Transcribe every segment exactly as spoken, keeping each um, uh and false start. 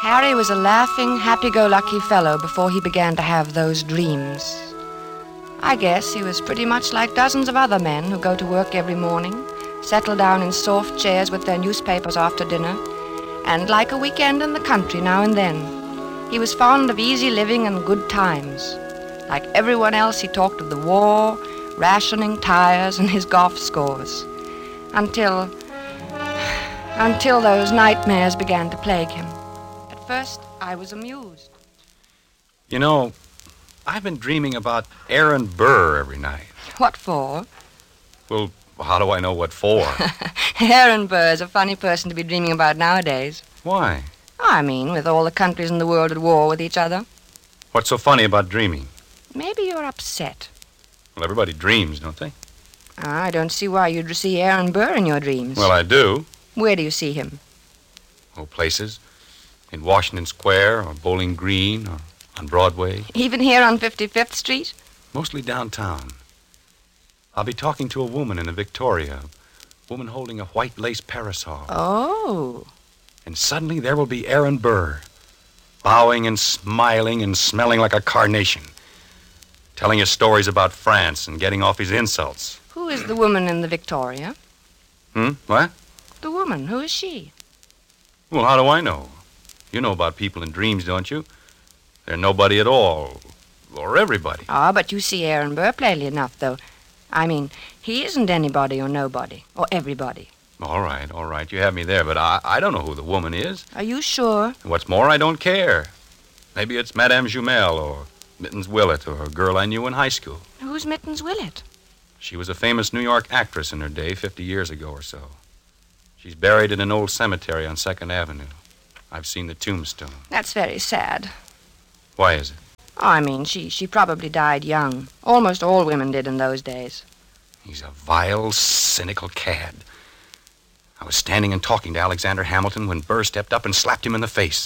Harry was a laughing, happy-go-lucky fellow before he began to have those dreams. I guess he was pretty much like dozens of other men who go to work every morning, settle down in soft chairs with their newspapers after dinner, and like a weekend in the country now and then. He was fond of easy living and good times. Like everyone else, he talked of the war, rationing, tires, and his golf scores. Until... until those nightmares began to plague him. At first, I was amused. You know, I've been dreaming about Aaron Burr every night. What for? Well, how do I know what for? Aaron Burr is a funny person to be dreaming about nowadays. Why? I mean, with all the countries in the world at war with each other. What's so funny about dreaming? Maybe you're upset. Well, everybody dreams, don't they? I don't see why you'd see Aaron Burr in your dreams. Well, I do. Where do you see him? Oh, places. In Washington Square, or Bowling Green, or on Broadway. Even here on fifty-fifth Street? Mostly downtown. I'll be talking to a woman in a Victoria. A woman holding a white lace parasol. Oh. And suddenly there will be Aaron Burr, bowing and smiling and smelling like a carnation, telling us stories about France and getting off his insults. Who is the woman in the Victoria? Hmm? What? The woman. Who is she? Well, how do I know? You know about people in dreams, don't you? They're nobody at all. Or everybody. Ah, but you see Aaron Burr plainly enough, though. I mean, he isn't anybody or nobody. Or everybody. All right, all right. You have me there, but I, I don't know who the woman is. Are you sure? And what's more, I don't care. Maybe it's Madame Jumel or Mittens Willett or a girl I knew in high school. Who's Mittens Willett? She was a famous New York actress in her day, fifty years ago or so. She's buried in an old cemetery on Second Avenue. I've seen the tombstone. That's very sad. Why is it? Oh, I mean, she, she probably died young. Almost all women did in those days. He's a vile, cynical cad. I was standing and talking to Alexander Hamilton when Burr stepped up and slapped him in the face.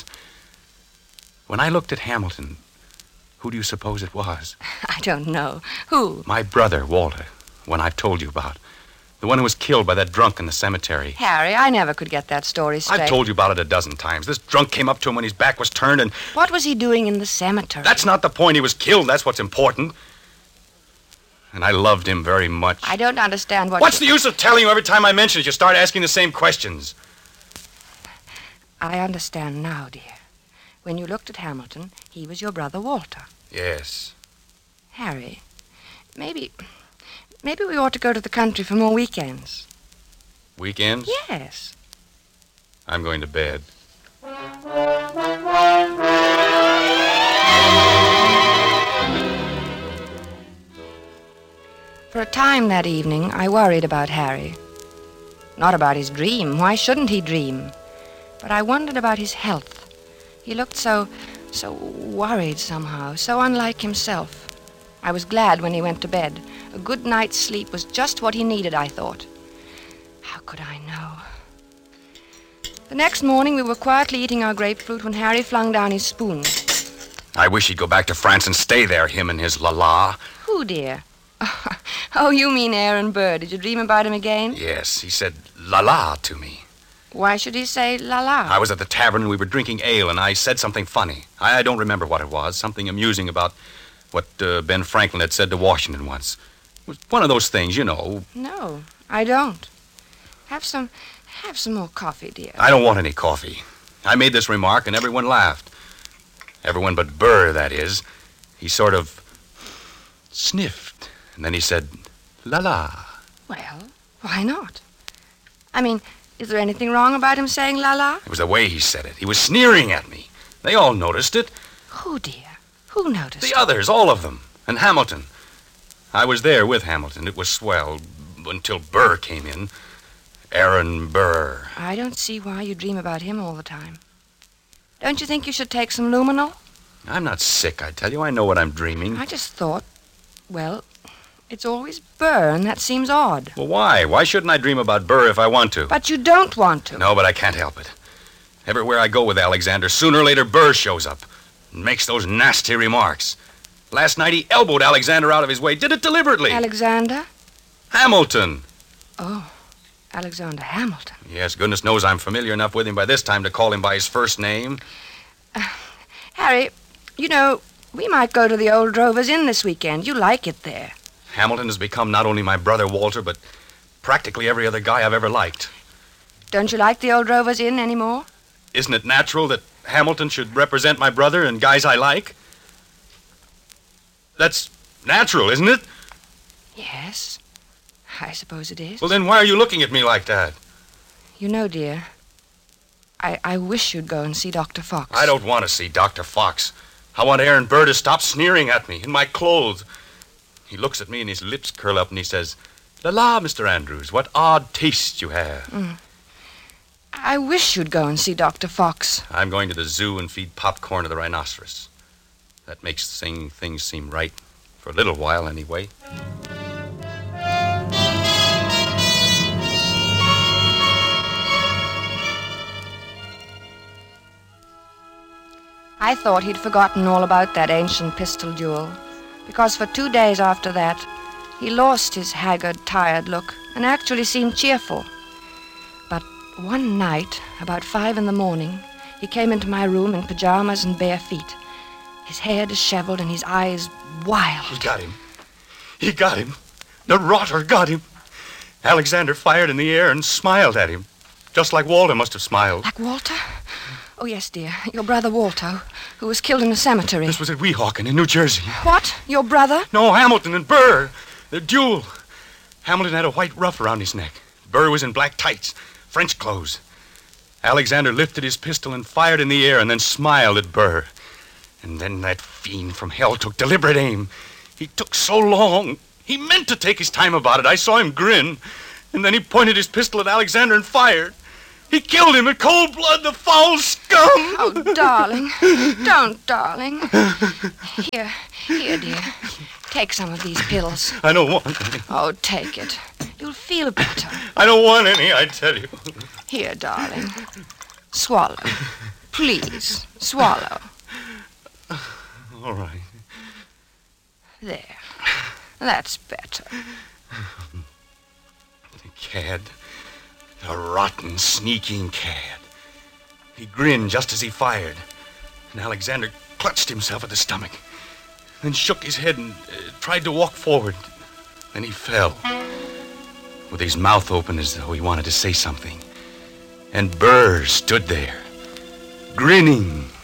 When I looked at Hamilton, who do you suppose it was? I don't know. Who? My brother, Walter, one I've told you about. The one who was killed by that drunk in the cemetery. Harry, I never could get that story straight. I've told you about it a dozen times. This drunk came up to him when his back was turned and... What was he doing in the cemetery? That's not the point. He was killed. That's what's important. And I loved him very much. I don't understand what... What's you... the use of telling you every time I mention it? You start asking the same questions. I understand now, dear. When you looked at Hamilton, he was your brother Walter. Yes. Harry, maybe... Maybe we ought to go to the country for more weekends. Weekends? Yes. I'm going to bed. For a time that evening, I worried about Harry. Not about his dream. Why shouldn't he dream? But I wondered about his health. He looked so, so worried somehow, so unlike himself. I was glad when he went to bed. A good night's sleep was just what he needed, I thought. How could I know? The next morning, we were quietly eating our grapefruit when Harry flung down his spoon. I wish he'd go back to France and stay there, him and his la-la. Who, dear? Oh, you mean Aaron Burr. Did you dream about him again? Yes, he said la-la to me. Why should he say la-la? I was at the tavern and we were drinking ale, and I said something funny. I don't remember what it was. Something amusing about what uh, Ben Franklin had said to Washington once. It was one of those things, you know. No, I don't. Have some, have some more coffee, dear. I don't want any coffee. I made this remark and everyone laughed. Everyone but Burr, that is. He sort of sniffed, and then he said, la-la. Well, why not? I mean, is there anything wrong about him saying la-la? It was the way he said it. He was sneering at me. They all noticed it. Who, dear? Who noticed The it? others, all of them. And Hamilton. I was there with Hamilton. It was swell until Burr came in. Aaron Burr. I don't see why you dream about him all the time. Don't you think you should take some luminol? I'm not sick, I tell you. I know what I'm dreaming. I just thought, well, it's always Burr, and that seems odd. Well, why? Why shouldn't I dream about Burr if I want to? But you don't want to. No, but I can't help it. Everywhere I go with Alexander, sooner or later Burr shows up and makes those nasty remarks. Last night he elbowed Alexander out of his way. Did it deliberately. Alexander? Hamilton. Oh, Alexander Hamilton. Yes, goodness knows I'm familiar enough with him by this time to call him by his first name. Harry, you know, we might go to the old Drovers Inn this weekend. You like it there. Hamilton has become not only my brother Walter, but practically every other guy I've ever liked. Don't you like the old Drovers Inn anymore? Isn't it natural that Hamilton should represent my brother and guys I like? That's natural, isn't it? Yes, I suppose it is. Well, then why are you looking at me like that? You know, dear, I, I wish you'd go and see Doctor Fox. I don't want to see Doctor Fox. I want Aaron Burr to stop sneering at me in my clothes. He looks at me and his lips curl up and he says, "La la, Mister Andrews, what odd taste you have." Mm. I wish you'd go and see Doctor Fox. I'm going to the zoo and feed popcorn to the rhinoceros. That makes thing, things seem right. For a little while, anyway. I thought he'd forgotten all about that ancient pistol duel, because for two days after that, he lost his haggard, tired look and actually seemed cheerful. But one night, about five in the morning, he came into my room in pajamas and bare feet, his hair disheveled and his eyes wild. He got him. He got him. The rotter got him. Alexander fired in the air and smiled at him, just like Walter must have smiled. Like Walter? Oh, yes, dear. Your brother Walter, who was killed in a cemetery. This was at Weehawken in New Jersey. What? Your brother? No, Hamilton and Burr. The duel. Hamilton had a white ruff around his neck. Burr was in black tights, French clothes. Alexander lifted his pistol and fired in the air and then smiled at Burr. And then that fiend from hell took deliberate aim. He took so long. He meant to take his time about it. I saw him grin. And then he pointed his pistol at Alexander and fired. He killed him in cold blood, the foul scum! Oh, darling. Don't, darling. Here, here, dear. Take some of these pills. I don't want any. Oh, take it. You'll feel better. I don't want any, I tell you. Here, darling. Swallow. Please, swallow. All right. There. That's better. The cad. The rotten, sneaking cad. He grinned just as he fired, and Alexander clutched himself at the stomach, then shook his head and uh, tried to walk forward. Then he fell, with his mouth open as though he wanted to say something. And Burr stood there, grinning